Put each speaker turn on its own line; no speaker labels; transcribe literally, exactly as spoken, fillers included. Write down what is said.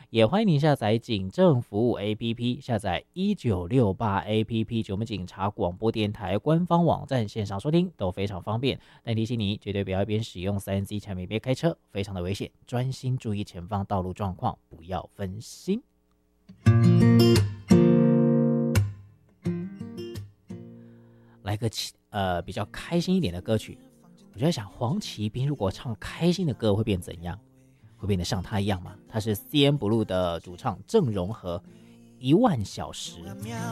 也欢迎您下载警政服务 A P P， 下载一九六八 A P P 及我们警察广播电台官方网站线上收听都非常方便。但提醒你，绝对不要一边使用 三 C 产品边开车，非常的危险，专心注意前方道路状况，不要分心。来个呃比较开心一点的歌曲，我就在想黄奇斌如果唱开心的歌会变怎样？会变得像他一样吗？他是 C N Blue 的主唱郑容和，一万小时。